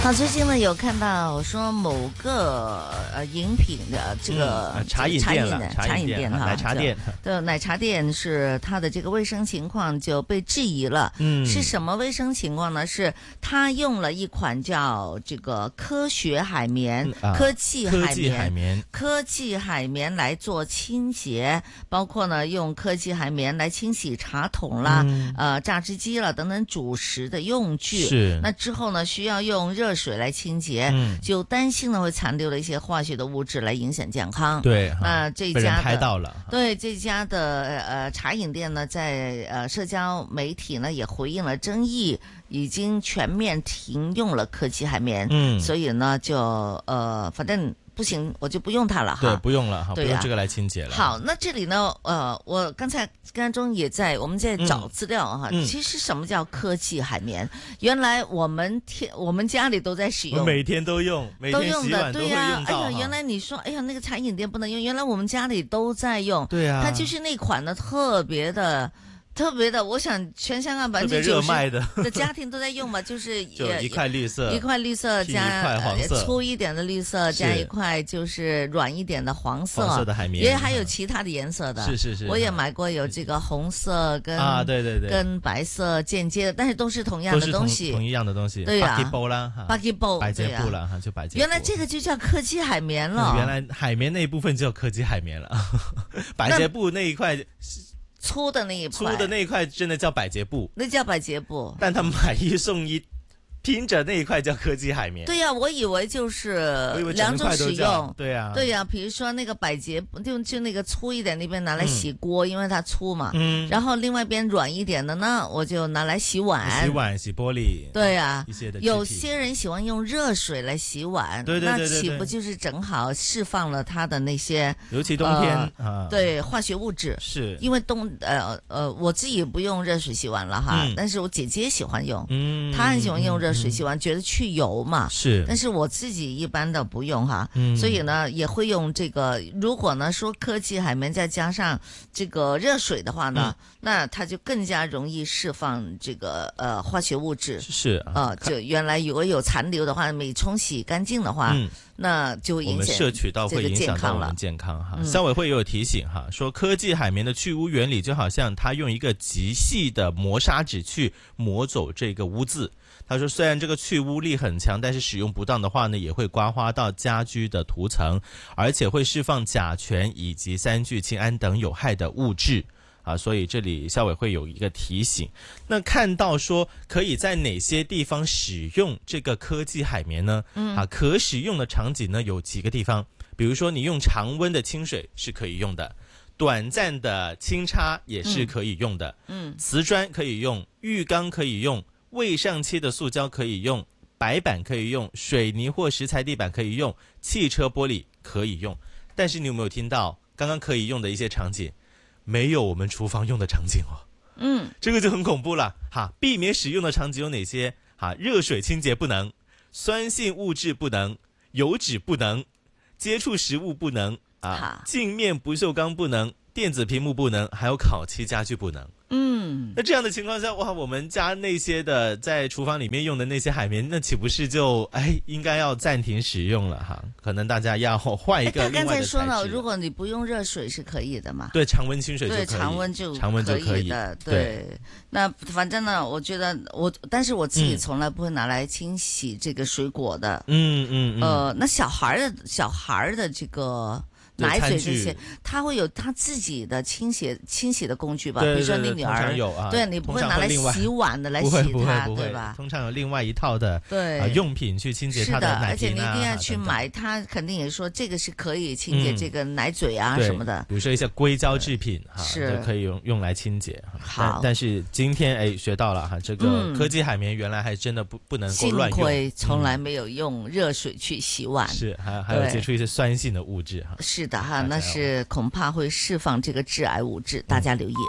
好，最近呢有看到说某个饮品的这个茶饮店哈， 奶茶店的奶茶店是它的这个卫生情况就被质疑了。是什么卫生情况呢？是它用了一款叫这个科学海绵、科技海绵来做清洁，包括呢用科技海绵来清洗茶桶啦、榨汁机了等等主食的用具。 是那之后呢需要用热水来清洁，就担心呢会残留了一些化学的物质来影响健康。 对， 那这家被人拍到了。 对，这家的茶饮店呢，在社交媒体呢也回应了争议，已经全面停用了科技海绵。所以呢就反正不行，我就不用它了哈。 对，不用了哈， 对不用这个来清洁了。 好，那这里呢，我刚中也我们在找资料哈。其实什么叫科技海绵？原来我们家里都在使用， 每天都用，每天洗碗都会用到。 哎呀，原来你说，哎呀，那个茶饮店不能用，原来我们家里都在用。 对啊， 它就是那款呢，特别的，我想全香港 90% 的家庭都在用嘛，就是一块绿色加一块黄色， 粗一点的绿色加一块就是软一点的黄色的海绵， 也还有其他的颜色的。 是， 我也买过有这个红色跟对， 跟白色间接的，但是都是同样的东西， 同一样的东西。 对呀， 百洁布了哈，就百洁布。 原来这个就叫科技海绵了。 原来海绵那一部分就叫科技海绵了，百洁布那一块。 粗的那一块真的叫百洁布， 那叫百洁布， 但他买一送一，拼着那一块叫科技海绵。 对呀，我以为就是两种使用。 对呀， 比如说那个百洁布就那个粗一点那边拿来洗锅，因为它粗嘛。然后另外一边软一点的呢，我就拿来洗碗、 洗玻璃。 对呀， 一些的。 有些人喜欢用热水来洗碗， 对， 那岂不就是正好释放了它的那些， 尤其冬天对化学物质。 是因为我自己不用热水洗碗了哈，但是我姐姐喜欢用，她很喜欢用热水洗碗，觉得去油嘛。 是， 但是我自己一般的不用哈，所以呢也会用这个。如果呢说科技海绵再加上这个热水的话呢，那它就更加容易释放这个化学物质。 是就原来如果有残留的话，每冲洗干净的话，那就会影响我们摄取到会影响到我们健康哈。消委会也有提醒哈，说科技海绵的去污原理就好像它用一个极细的磨砂纸去磨走这个污渍。他说虽然这个去污力很强，但是使用不当的话呢，也会刮花到家居的涂层，而且会释放甲醛以及三聚氰胺等有害的物质。所以这里消委会有一个提醒。那看到说可以在哪些地方使用这个科技海绵呢？可使用的场景呢有几个地方，比如说你用常温的清水是可以用的，短暂的清擦也是可以用的，瓷砖可以用，浴缸可以用，未上漆的塑胶可以用，白板可以用，水泥或石材地板可以用，汽车玻璃可以用。但是你有没有听到刚刚可以用的一些场景？没有我们厨房用的场景哦。这个就很恐怖了哈。避免使用的场景有哪些？热水清洁不能，酸性物质不能，油脂不能，接触食物不能镜面不锈钢不能，电子屏幕不能，还有烤漆家具不能。那这样的情况下，哇，我们家那些的在厨房里面用的那些海绵，那岂不是就应该要暂停使用了哈？可能大家要换一个另外的材质。他刚才说了， 如果你不用热水是可以的嘛？ 对，常温清水就可以。 对，常温就可以的。对，那反正呢，我觉得但是我自己从来不会拿来清洗这个水果的。那小孩的这个。奶嘴这些，他会有他自己的清洗的工具吧？ 对， 比如说你女儿有对，你不会拿来洗碗的来洗它，对吧？ 通常有另外一套的用品去清洁它的奶瓶。 而且你一定要去买，他肯定也说这个是可以清洁这个奶嘴啊什么的。 比如说一些硅胶制品是就可以用来清洁。 好， 但是今天学到了哈，这个科技海绵原来还真的不能够乱用。 幸亏从来没有用热水去洗碗。 是，还有接触一些酸性的物质哈。 是的哈，那是恐怕会释放这个致癌物质，大家留意。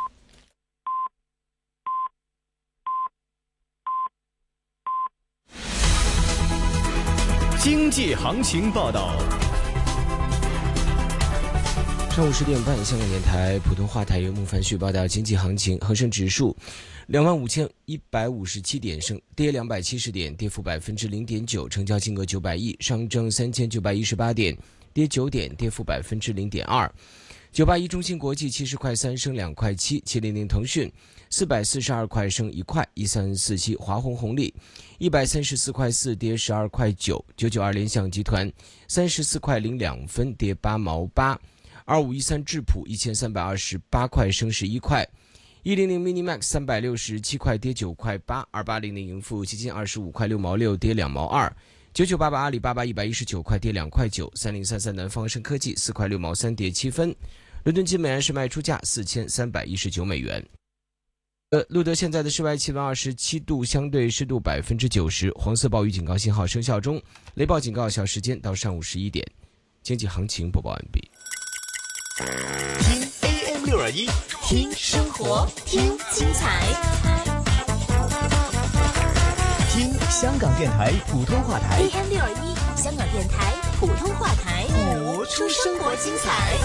经济行情报道。 上午10点半，香港电台普通话台由孟凡旭报道经济行情。恒生指数25,157点，跌270点，跌幅0.9%，成交金额900亿。上证3918点，跌9点，跌幅0.2%。981中芯国际70块3升2块7，700腾讯442块升1块，1347华虹红利134块4跌12块9，992联想集团34块02分跌8毛8，2513智普1328块升11块，100 Minimax 367块跌9块8，2800盈富基金25块6毛6跌2毛2，9988阿里巴巴119块跌2块9，3033南方生科技4块6毛3跌7分。伦敦金每安士卖出价4319美元。录得现在的室外气温27度，相对湿度90%，黄色暴雨警告信号生效中，雷暴警告有效时间到上午11点。经济行情播报完毕。 听 AM621，听生活，听精彩，听香港电台普通话台 AM621，香港电台普通话台， 播出生活精彩。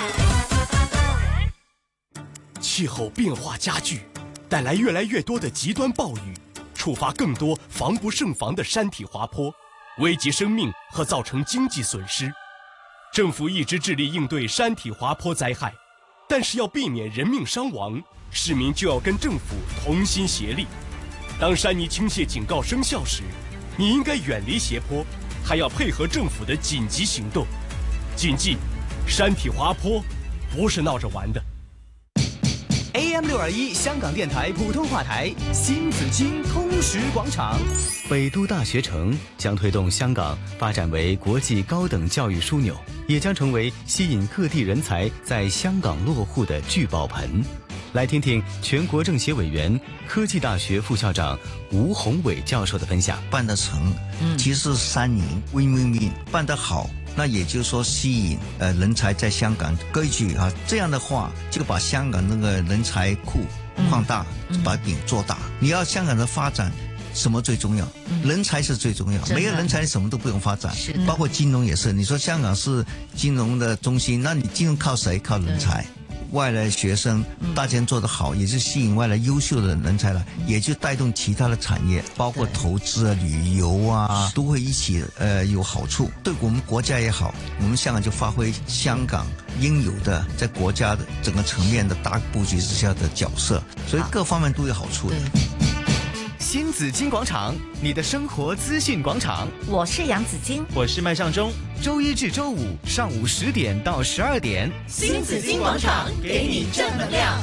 气候变化加剧，带来越来越多的极端暴雨，触发更多防不胜防的山体滑坡，危及生命和造成经济损失。政府一直致力应对山体滑坡灾害，但是要避免人命伤亡，市民就要跟政府同心协力。当山泥倾泻警告生效时，你应该远离斜坡，还要配合政府的紧急行动。谨记，山体滑坡不是闹着玩的。AM621香港电台普通话台新紫荆通识广场， 北都大学城将推动香港发展为国际高等教育枢纽，也将成为吸引各地人才在香港落户的聚宝盆。来听听全国政协委员、科技大学副校长吴宏伟教授的分享。 办得成，其实是3赢 ，win-win-win， 办得好。那也就是说，吸引人才在香港割据啊，这样的话就把香港那个人才库放大，把饼做大。你要香港的发展，什么最重要？人才是最重要。没有人才，你什么都不用发展。包括金融也是。你说香港是金融的中心，那你金融靠谁？靠人才。外来学生大家做得好，也是吸引外来优秀的人才来，也就带动其他的产业，包括投资啊、旅游啊，都会一起有好处。对我们国家也好，我们香港就发挥香港应有的在国家的整个层面的大布局之下的角色，所以各方面都有好处的。 新紫荆广场，你的生活资讯广场。 我是杨紫荆， 我是麦尚中。 周1至周5上午10点到12点， 新紫荆广场给你正能量。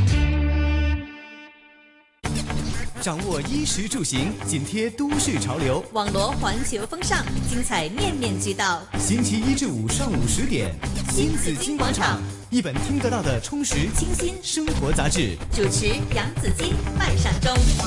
掌握衣食住行，紧贴都市潮流， 网罗环球风尚，精彩面面俱到。 星期1至5上午10点， 新紫荆广场， 一本听得到的充实清新生活杂志。 主持杨紫荆、麦尚中。